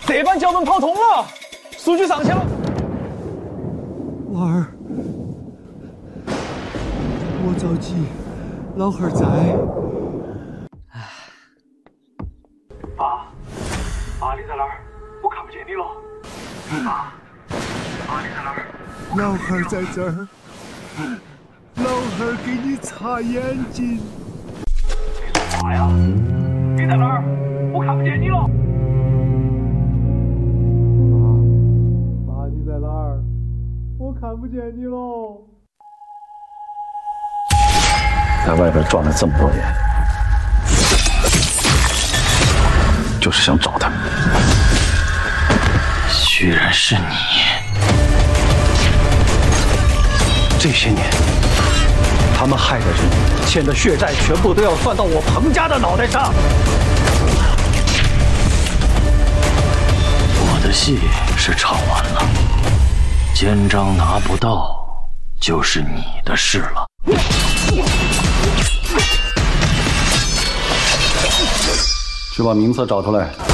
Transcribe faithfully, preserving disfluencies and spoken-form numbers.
这把脚本跑通了，数据上去了。 娃儿，莫着急，老汉儿在。 爸，爸你在哪儿？我看不见你了。爸，爸你在哪儿？ 老汉儿在这儿。老汉儿给你擦眼睛。 你说啥呀？你在哪儿？我看不见你了。 爸，爸你在哪儿？我看不见你喽。 在外边转了这么多年，就是想找他。居然是你！这些年，他们害的人、欠的血债，全部都要算到我彭家的脑袋上。我的戏是唱完了，肩章拿不到，就是你的事了。去把名册找出来。